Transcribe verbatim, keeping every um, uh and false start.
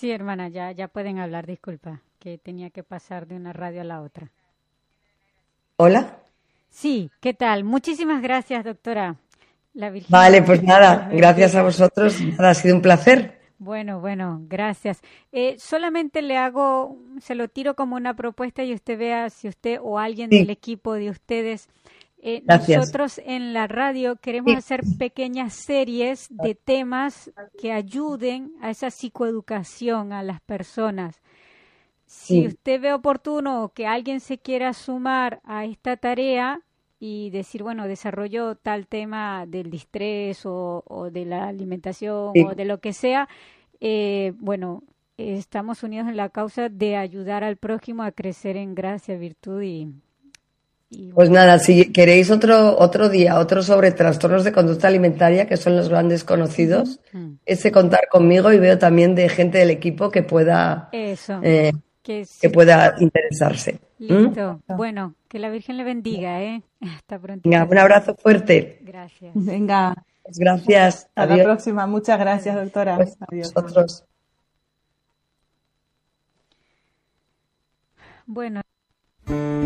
Sí, hermana, ya, ya pueden hablar, disculpa, que tenía que pasar de una radio a la otra. Hola. Sí, ¿qué tal? Muchísimas gracias, doctora. La Virgen Vale, pues los nada, gracias a bendiga. vosotros. Nada, ha sido un placer. Bueno, bueno, gracias. Eh, solamente le hago, se lo tiro como una propuesta y usted vea si usted o alguien del Sí, equipo de ustedes, eh, gracias. nosotros en la radio queremos Sí, hacer pequeñas series de temas que ayuden a esa psicoeducación a las personas. Si sí. usted ve oportuno que alguien se quiera sumar a esta tarea y decir, bueno, desarrollo tal tema del distrés o, o de la alimentación o Sí. de lo que sea, eh, bueno, eh, estamos unidos en la causa de ayudar al prójimo a crecer en gracia, virtud y, y Pues bueno. nada, si queréis otro, otro día, otro sobre trastornos de conducta alimentaria, que son los grandes conocidos, Mm. ese contar conmigo y veo también de gente del equipo que pueda, Eso, eh, que que sí, pueda interesarse. ¿Mm? listo. Bueno, que la Virgen le bendiga, ¿eh? Hasta Venga, prontito. un abrazo fuerte. Gracias. Venga, Pues gracias. hasta la Adiós. próxima. Muchas gracias, Adiós. doctora. Pues, Adiós. vosotros. Bueno.